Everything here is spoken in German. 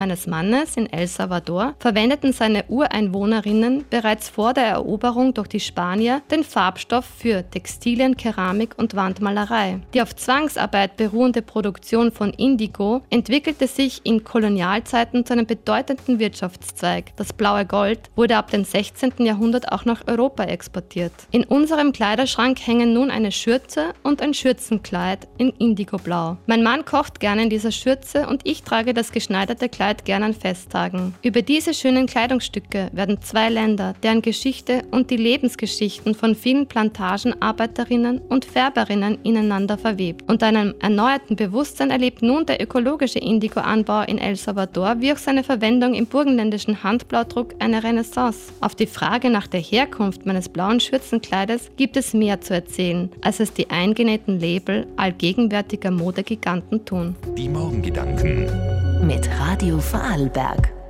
meines Mannes in El Salvador verwendeten seine Ureinwohnerinnen bereits vor der Eroberung durch die Spanier den Farbstoff für Textilien, Keramik und Wandmalerei. Die auf Zwangsarbeit beruhende Produktion von Indigo entwickelte sich in Kolonialzeiten zu einem bedeutenden Wirtschaftszweig. Das blaue Gold wurde ab dem 16. Jahrhundert auch nach Europa exportiert. In unserem Kleiderschrank hängen nun eine Schürze und ein Schürzenkleid in Indigoblau. Mein Mann kocht gerne in dieser Schürze und ich trage das geschneiderte Kleid gern an Festtagen. Über diese schönen Kleidungsstücke werden zwei Länder, deren Geschichte und die Lebensgeschichten von vielen Plantagenarbeiterinnen und Färberinnen ineinander verwebt. Unter einem erneuerten Bewusstsein erlebt nun der ökologische Indigo-Anbau in El Salvador wie auch seine Verwendung im burgenländischen Handblaudruck eine Renaissance. Auf die Frage nach der Herkunft meines blauen Schürzenkleides gibt es mehr zu erzählen, als es die eingenähten Label allgegenwärtiger Modegiganten tun. Die Morgengedanken mit Radio Vorarlberg.